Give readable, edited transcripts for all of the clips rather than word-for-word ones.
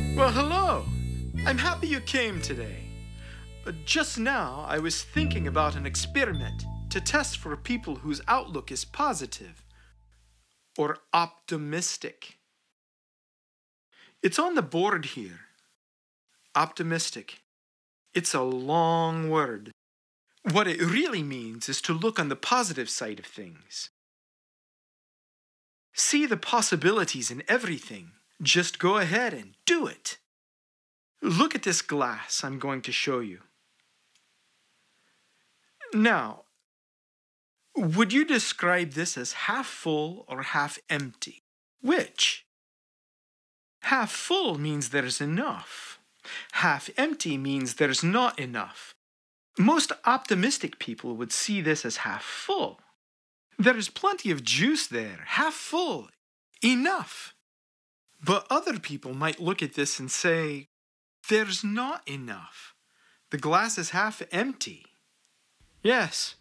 Well, hello. I'm happy you came today. Just now, I was thinking about an experiment to test for people whose outlook is positive or optimistic. It's on the board here. Optimistic. It's a long word. What it really means is to look on the positive side of things. See the possibilities in everything. Just go ahead and do it. Look at this glass I'm going to show you. Now, would you describe this as half full or half empty? Which? Half full means there's enough. Half empty means there's not enough. Most optimistic people would see this as half full. There is plenty of juice there, half full, enough. But other people might look at this and say, there's not enough. The glass is half empty. Yes.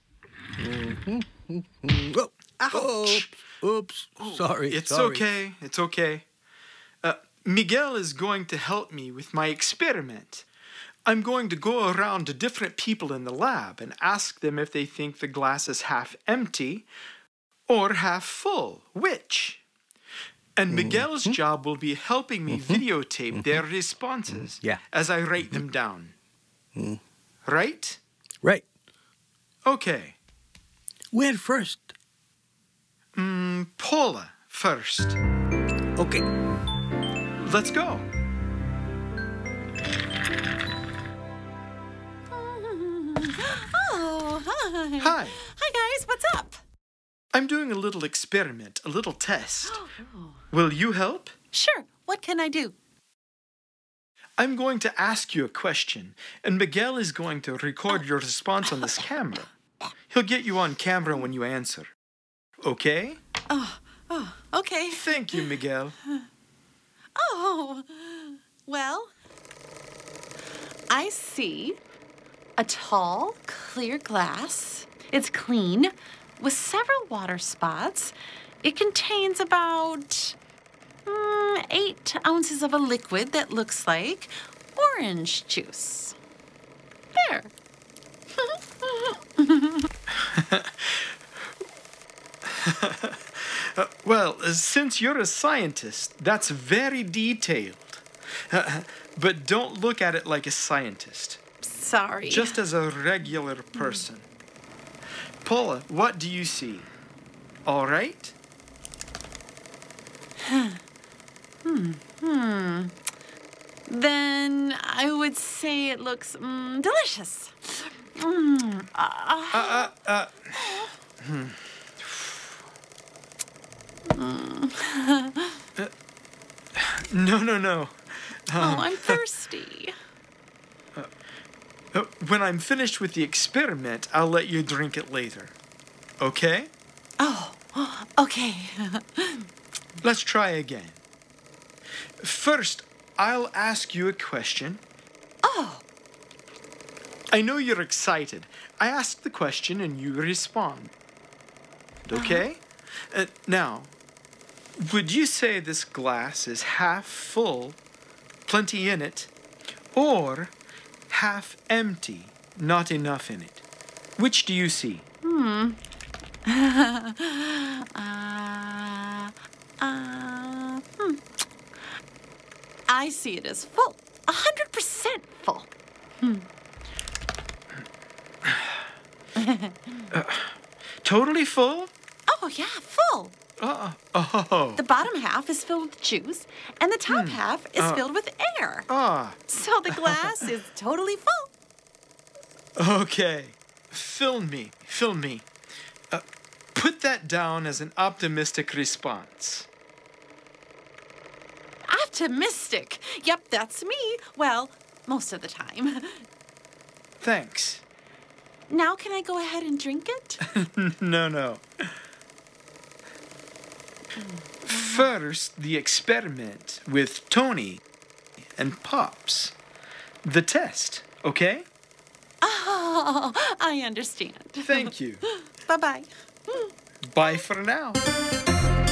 Oh, ouch. Oops. Sorry. It's sorry. okay. It's okay. Miguel is going to help me with my experiment. I'm going to go around to different people in the lab and ask them if they think the glass is half empty or half full. Which? And Miguel's job will be helping me videotape their responses as I write them down. Right? Right. Okay. Where first? Paula first. Okay. Let's go. Oh, hi. Hi. Hi, guys. What's up? I'm doing a little experiment, a little test. Will you help? Sure. What can I do? I'm going to ask you a question, and Miguel is going to record your response on this camera. He'll get you on camera when you answer. Okay? Okay. Thank you, Miguel. Oh, well, I see a tall, clear glass. It's clean, with several water spots. It contains about 8 ounces of a liquid that looks like orange juice. There. Well, since you're a scientist, that's very detailed. But don't look at it like a scientist. Sorry. Just as a regular person. Paula, what do you see? All right? Then I would say it looks delicious. No. I'm thirsty. When I'm finished with the experiment, I'll let you drink it later. Okay? Oh, okay. Let's try again. First, I'll ask you a question. Oh. I know you're excited. I ask the question and you respond. Okay? Now, would you say this glass is half full, plenty in it, or half empty, not enough in it? Which do you see? I see it as full. 100% full. Totally full? Oh, yeah, full. Oh. The bottom half is filled with juice, and the top half is filled with air. So the glass is totally full. Okay. Fill me. Put that down as an optimistic response. Optimistic. Yep, that's me. Well, most of the time. Thanks. Now can I go ahead and drink it? No. First, the experiment with Tony and Pops. The test, okay? Oh, I understand. Thank you. Bye-bye. Bye for now.